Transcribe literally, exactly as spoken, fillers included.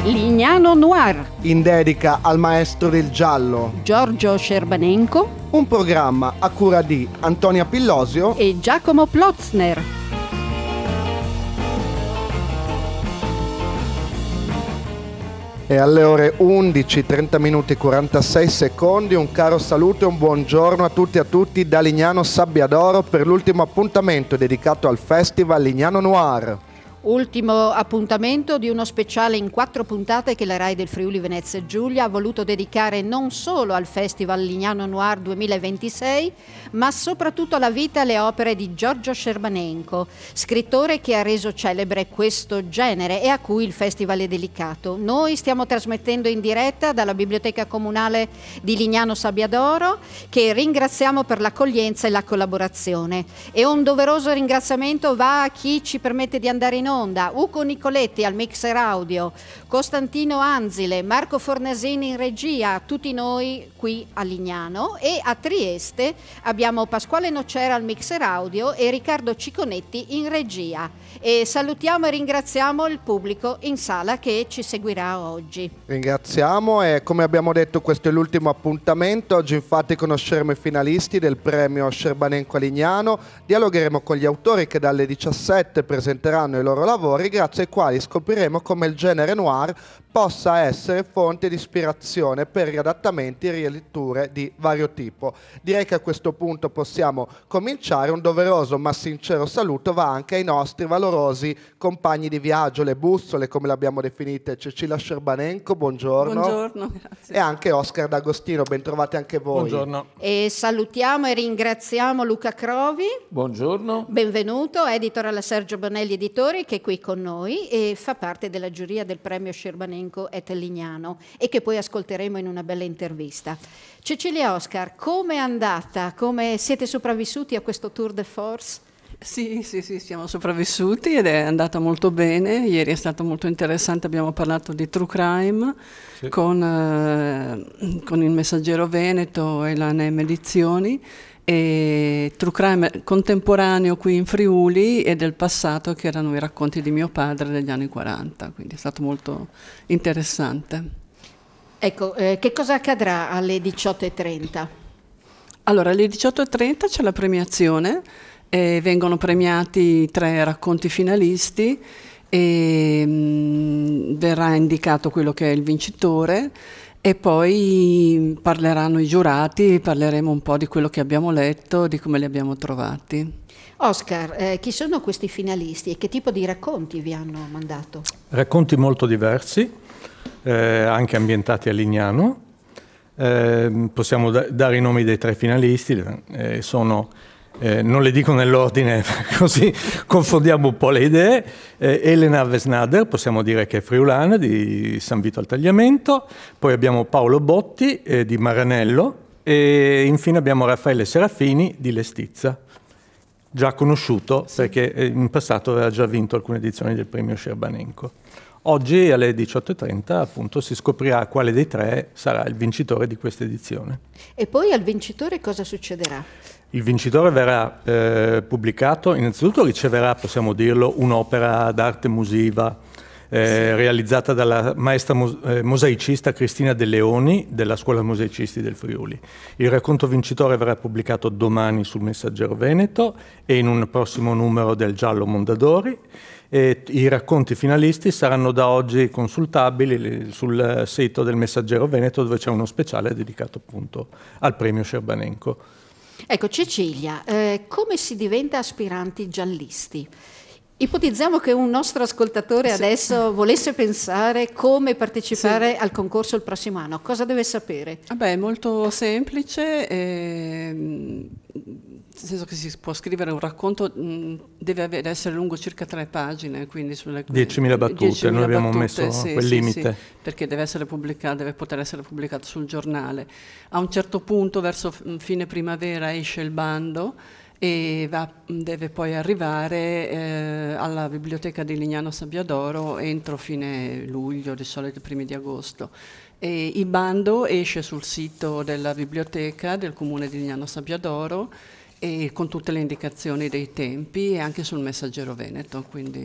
Lignano Noir, in dedica al maestro del giallo Giorgio Scerbanenko, un programma a cura di Antonia Pillosio e Giacomo Plotzner. E alle ore undici, trenta minuti e quarantasei secondi un caro saluto e un buongiorno a tutti e a tutti da Lignano Sabbiadoro per l'ultimo appuntamento dedicato al Festival Lignano Noir. Ultimo appuntamento di uno speciale in quattro puntate che la Rai del Friuli Venezia Giulia ha voluto dedicare non solo al Festival Lignano Noir duemilaventisei, ma soprattutto alla vita e alle opere di Giorgio Scerbanenko, scrittore che ha reso celebre questo genere e a cui il festival è dedicato. Noi stiamo trasmettendo in diretta dalla Biblioteca Comunale di Lignano Sabbiadoro, che ringraziamo per l'accoglienza e la collaborazione. E un doveroso ringraziamento va a chi ci permette di andare in onda: Ugo Nicoletti al mixer audio, Costantino Anzile, Marco Fornasini in regia, tutti noi qui a Lignano, e a Trieste abbiamo Pasquale Nocera al mixer audio e Riccardo Ciconetti in regia. E salutiamo e ringraziamo il pubblico in sala che ci seguirà oggi. Ringraziamo, e come abbiamo detto questo è l'ultimo appuntamento. Oggi infatti conosceremo i finalisti del premio Scerbanenko a Lignano, dialogheremo con gli autori che dalle diciassette presenteranno i loro lavori, grazie ai quali scopriremo come il genere noir possa essere fonte di ispirazione per riadattamenti e riletture di vario tipo. Direi che a questo punto possiamo cominciare. Un doveroso ma sincero saluto va anche ai nostri valorosi compagni di viaggio, le bussole come le abbiamo definite. Cecilia Scerbanenko, buongiorno. Buongiorno, grazie. E anche Oscar D'Agostino, ben trovati anche voi. Buongiorno. E salutiamo e ringraziamo Luca Crovi. Buongiorno. Benvenuto, editor alla Sergio Bonelli Editori, che è qui con noi e fa parte della giuria del premio Scerbanenko et Lignano e che poi ascolteremo in una bella intervista. Cecilia, Oscar, come è andata? Come siete sopravvissuti a questo tour de force? Sì, sì, sì, siamo sopravvissuti ed è andata molto bene. Ieri è stato molto interessante, abbiamo parlato di True Crime sì. con, eh, con il Messaggero Veneto e la NEM Edizioni, e True Crime contemporaneo qui in Friuli e del passato, che erano i racconti di mio padre degli anni quaranta, quindi è stato molto interessante. Ecco, eh, che cosa accadrà alle diciotto e trenta? Allora, alle diciotto e trenta c'è la premiazione e vengono premiati tre racconti finalisti e mh, verrà indicato quello che è il vincitore. E poi parleranno i giurati, parleremo un po' di quello che abbiamo letto, di come li abbiamo trovati. Oscar, eh, chi sono questi finalisti e che tipo di racconti vi hanno mandato? Racconti molto diversi, eh, anche ambientati a Lignano. Eh, possiamo da- dare i nomi dei tre finalisti, eh, sono... Eh, non le dico nell'ordine, così confondiamo un po' le idee. Eh, Elena Vesnader, possiamo dire che è friulana, di San Vito al Tagliamento. Poi abbiamo Paolo Botti, eh, di Maranello. E infine abbiamo Raffaele Serafini, di Lestizza, già conosciuto sì. perché in passato aveva già vinto alcune edizioni del premio Scerbanenko. Oggi alle diciotto e trenta appunto si scoprirà quale dei tre sarà il vincitore di questa edizione. E poi al vincitore cosa succederà? Il vincitore verrà eh, pubblicato, innanzitutto riceverà, possiamo dirlo, un'opera d'arte musiva eh, sì. realizzata dalla maestra mus- eh, mosaicista Cristina De Leoni della Scuola Mosaicisti del Friuli. Il racconto vincitore verrà pubblicato domani sul Messaggero Veneto e in un prossimo numero del Giallo Mondadori. E i racconti finalisti saranno da oggi consultabili sul sito del Messaggero Veneto, dove c'è uno speciale dedicato appunto al premio Scerbanenko. Ecco, Cecilia, eh, come si diventa aspiranti giallisti? Ipotizziamo che un nostro ascoltatore sì. adesso volesse pensare come partecipare sì. al concorso il prossimo anno. Cosa deve sapere? Vabbè, è molto semplice, ehm, nel senso che si può scrivere un racconto, mh, deve avere, essere lungo circa tre pagine, quindi sulle diecimila battute, diecimila noi abbiamo battute, messo sì, quel sì, limite. Sì, perché deve essere pubblicato, deve poter essere pubblicato sul giornale. A un certo punto, verso fine primavera, esce il bando e va, deve poi arrivare eh, alla biblioteca di Lignano Sabbiadoro entro fine luglio, di solito primi di agosto. E il bando esce sul sito della biblioteca del comune di Lignano Sabbiadoro e con tutte le indicazioni dei tempi e anche sul Messaggero Veneto, quindi